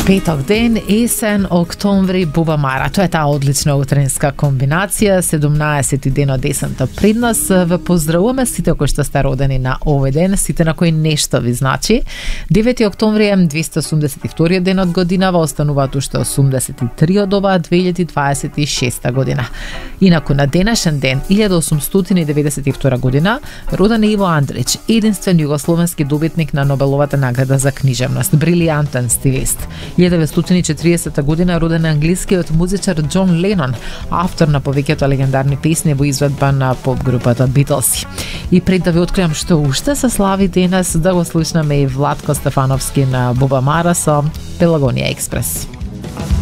Петок ден, есен, октомври, бубамара. Тоа е таа одлична утренска комбинација. 17 ден од есента пред нас. Ве поздравуваме сите кои што сте родени на овој ден, сите на кои нешто ви значи. 9 октомври е 282 ден од годинава, остануваат уште 83 од оваа 2026 година. Инаку на денешен ден, 1892 година, роден е Иво Андрич, единствен југословенски добитник на Нобеловата награда за книжевност, брилијантен стилист. 1940 година роден англискиот музичар Џон Ленон, автор на повеќето легендарни песни во изведба на поп групата Битлз. И пред да ви откриам што уште се слави денес, да го слушнеме и Владко Стефановски на Бубамара со Пелагонија експрес.